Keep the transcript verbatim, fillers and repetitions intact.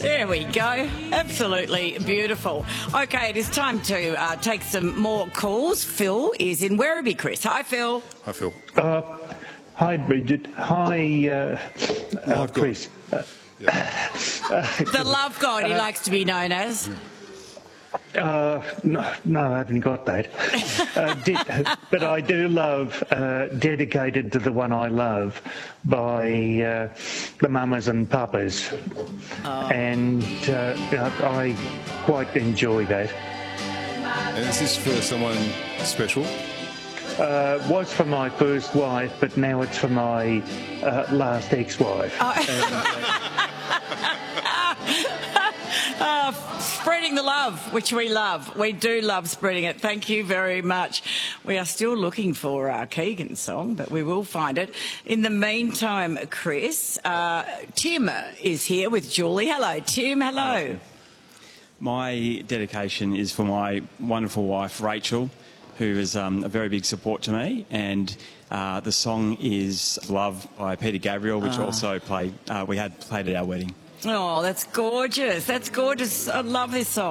There we go. Absolutely beautiful. Okay, it is time to uh, take some more calls. Phil is in Werribee, Chris. Hi, Phil. Hi, Phil. Uh, hi, Bridget. Hi, uh, uh, Chris. Uh, The love god, he likes to be known as. uh, no, no, I haven't got that. Uh, did, but I do love uh, Dedicated to the One I Love by uh, the Mamas and Papas. Oh. And uh, I quite enjoy that. And is this for someone special? Uh, was for my first wife, but now it's for my uh, last ex-wife. Oh. Uh, spreading the love, which we love. We do love spreading it. Thank you very much. We are still looking for our Keegan song, but we will find it. In the meantime, Chris, uh, Tim is here with Julie. Hello, Tim. Hello. My dedication is for my wonderful wife, Rachel, who is um, a very big support to me. And uh, the song is Love by Peter Gabriel, which Oh. also played, uh, we had played at our wedding. Oh, that's gorgeous. That's gorgeous. I love this song.